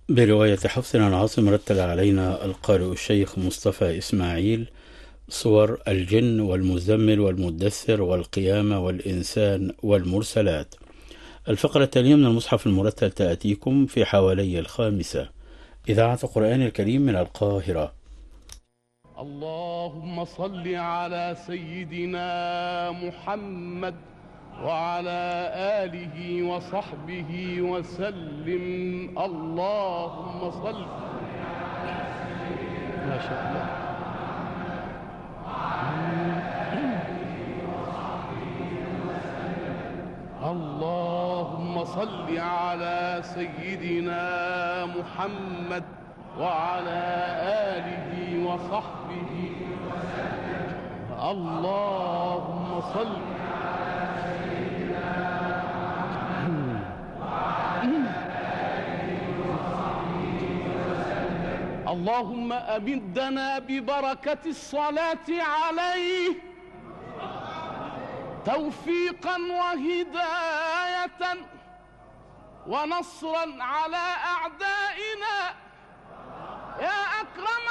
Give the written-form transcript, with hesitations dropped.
برواية حفص عن عاصم رتل علينا القارئ الشيخ مصطفى إسماعيل صور الجن والمزمل والمدثر والقيامة والإنسان والمرسلات. الفقرة التالية من المصحف المرتل تأتيكم في حوالي 5. إذاعة القرآن الكريم من القاهرة. اللهم صل على سيدنا محمد وعلى آله وصحبه وسلم. اللهم صل. ما شاء الله. اللهم صل على سيدنا محمد وعلى آله وصحبه وسلم. اللهم صل. اللهم أمدنا ببركة الصلاة عليه توفيقا وهداية ونصرا على أعدائنا يا أكرم